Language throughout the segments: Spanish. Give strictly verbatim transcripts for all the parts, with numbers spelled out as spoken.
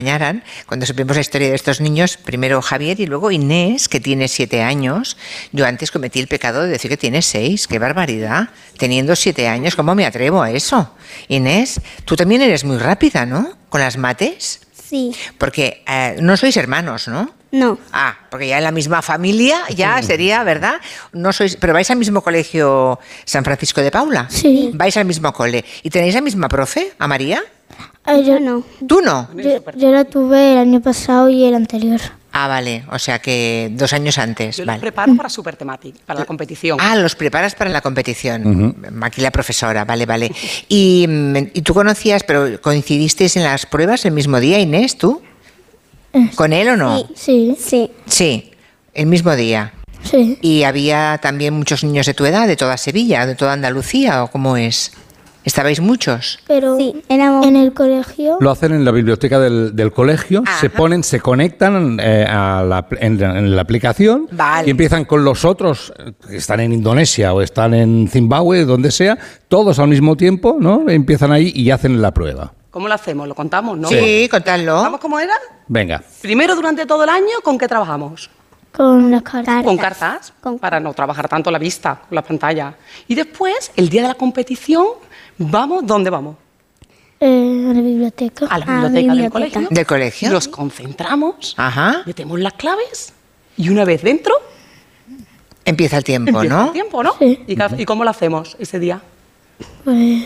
engañaran cuando supimos la historia de estos niños, primero Javier y luego Inés, que tiene siete años. Yo antes cometí el pecado de decir que tiene seis. ¡Qué barbaridad! Teniendo siete años, ¿cómo me atrevo a eso? Inés, tú también eres muy rápida, ¿no? ¿Con las mates? Sí. Porque eh, no sois hermanos, ¿no? No. Ah, porque ya en la misma familia ya sería, ¿verdad? No sois, pero vais al mismo colegio San Francisco de Paula. Sí. Vais al mismo cole. ¿Y tenéis la misma profe, a María? Eh, yo no. ¿Tú no? Yo, yo la tuve el año pasado y el anterior. Ah, vale, o sea que dos años antes. Yo vale. los preparo para Supertematic, para la competición. Ah, los preparas para la competición. Uh-huh. Aquí la profesora, vale, vale. Y, y tú conocías, pero coincidisteis en las pruebas el mismo día, Inés, ¿tú? ¿Con él o no? Sí. Sí. Sí. Sí, el mismo día. Sí. ¿Y había también muchos niños de tu edad, de toda Sevilla, de toda Andalucía, o cómo es? ¿Estabais muchos? Pero sí, éramos en el colegio. Lo hacen en la biblioteca del, del colegio, Ajá. se ponen, se conectan eh, a la, en, en la aplicación Vale. y empiezan con los otros que están en Indonesia o están en Zimbabue, donde sea, todos al mismo tiempo, ¿no? Empiezan ahí y hacen la prueba. ¿Cómo lo hacemos? ¿Lo contamos, no? Sí, contadlo. ¿Vamos cómo era? Venga. Primero, durante todo el año, ¿con qué trabajamos? Con las cartas. Con cartas, Con- para no trabajar tanto la vista, con la pantalla. Y después, el día de la competición, ¿vamos? ¿Dónde vamos? Eh, a la biblioteca. A la Ah, biblioteca del biblioteca. colegio. ¿Del colegio? Nos concentramos, Ajá. metemos las claves y una vez dentro, Empieza el tiempo, empieza ¿no? el tiempo, ¿no? Sí. ¿Y, ca- ¿Y cómo lo hacemos ese día? Pues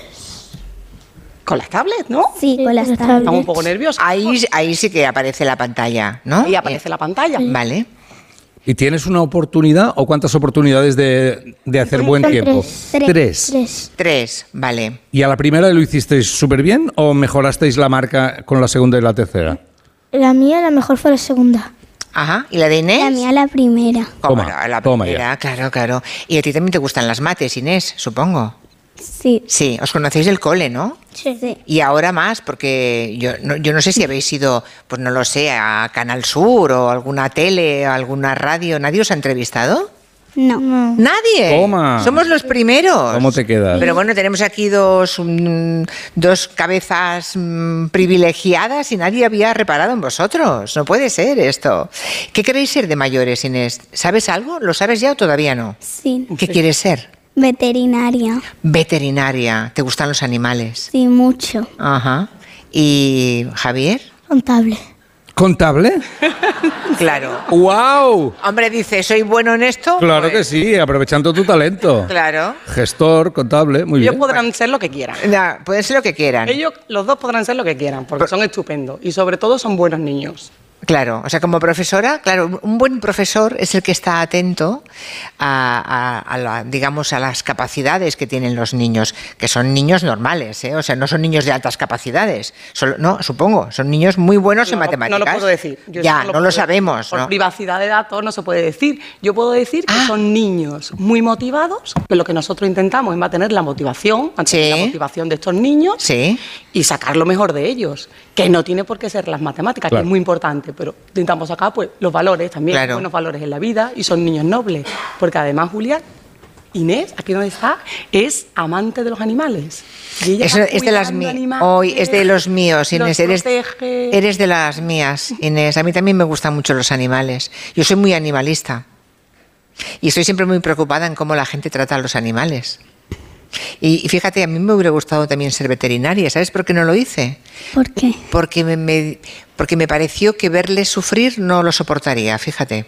Con las tablets, ¿no? sí, con las Estamos un tablets. poco nerviosos. Ahí, ahí sí que aparece la pantalla, ¿no? Ahí aparece la pantalla. Vale. ¿Y tienes una oportunidad o cuántas oportunidades de, de hacer buen Son tiempo? tres. Tres. Tres. Tres, vale. ¿Y a la primera lo hicisteis súper bien o mejorasteis la marca con la segunda y la tercera? La mía, la mejor fue la segunda. Ajá. ¿Y la de Inés? La mía, la primera. ¿Cómo Toma, no? La toma primera, claro, claro. Y a ti también te gustan las mates, Inés, supongo. Sí. Sí, os conocéis del cole, ¿no? Sí. Sí. Y ahora más, porque yo no, yo no sé si habéis ido, pues no lo sé, a Canal Sur o alguna tele, o alguna radio. ¿Nadie os ha entrevistado? No. No. ¡Nadie! Toma. Somos los primeros. ¿Cómo te quedas? Pero bueno, tenemos aquí dos, mm, dos cabezas mm, privilegiadas y nadie había reparado en vosotros. No puede ser esto. ¿Qué queréis ser de mayores, Inés? ¿Sabes algo? ¿Lo sabes ya o todavía no? Sí. ¿Qué quieres ser? Veterinaria. Veterinaria. ¿Te gustan los animales? Sí, mucho. Ajá. ¿Y Javier? Contable. ¿Contable? Claro. ¡Wow! Hombre, dice, ¿soy bueno en esto? Claro que Pues, sí, aprovechando tu talento. Claro. Gestor, contable, muy Ellos bien. podrán ser lo que quieran. Ya, pueden ser lo que quieran. Ellos, los dos podrán ser lo que quieran, porque son estupendos. Y sobre todo son buenos niños. Claro, o sea, como profesora, claro, un buen profesor es el que está atento a, a- a la, digamos, a las capacidades que tienen los niños, que son niños normales, ¿eh? O sea, no son niños de altas capacidades, solo- no, supongo, son niños muy buenos en No, no- matemáticas. No lo puedo decir. Yo ya, eso no puedo lo decir. sabemos, Por ¿no? privacidad de datos no se puede decir. Yo puedo decir que Ah. son niños muy motivados, que lo que nosotros intentamos es mantener la motivación, mantener Sí. la motivación de estos niños Sí. y sacar lo mejor de ellos, que no tiene por qué ser las matemáticas, Claro. que es muy importante, pero intentamos sacar pues los valores también, Claro. buenos valores en la vida, y son niños nobles, porque además Julia, Inés, aquí donde está, es amante de los animales. Y ella Eso va es de las cuidando mías. animales, Hoy es de los míos, Inés. los Eres, protege. eres de las mías, Inés. A mí también me gustan mucho los animales. Yo soy muy animalista. Y estoy siempre muy preocupada en cómo la gente trata a los animales. Y, y fíjate, a mí me hubiera gustado también ser veterinaria. ¿Sabes por qué no lo hice? ¿Por qué? Porque me, me- porque me pareció que verles sufrir no lo soportaría, fíjate.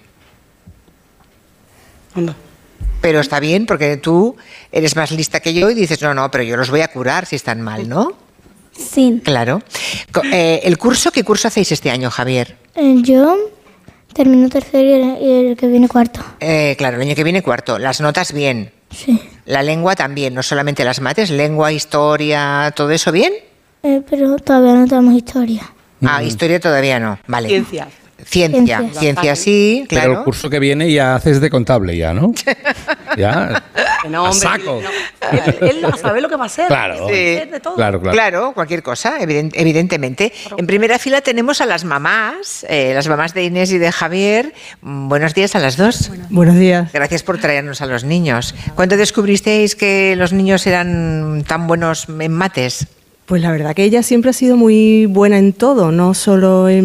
Anda. Pero está bien, porque tú eres más lista que yo y dices, no, no, pero yo los voy a curar si están mal, ¿no? Sí. Claro. Co- eh, ¿El curso, qué curso hacéis este año, Javier? Eh, yo termino tercero y el, y el que viene cuarto. Eh, claro, el año que viene cuarto. Las notas bien. Sí. La lengua también, no solamente las mates, lengua, historia, todo eso bien. Eh, pero todavía no tenemos historia. Ah, historia todavía no. Vale. Ciencias. Ciencia, Ciencias. ciencia sí, Pero claro. el curso que viene ya haces de contable ya, ¿no? Ya. Que no, A hombre, saco. no. Él, él no sabe lo que va a hacer. Claro. Él Sí. sabe de todo. Claro, claro. Claro, cualquier cosa, eviden- evidentemente. En primera fila tenemos a las mamás, eh, las mamás de Inés y de Javier. Mm, Buenos días a las dos. Buenos días. Gracias por traernos a los niños. ¿Cuándo descubristeis que los niños eran tan buenos en mates? Pues la verdad que ella siempre ha sido muy buena en todo, no solo en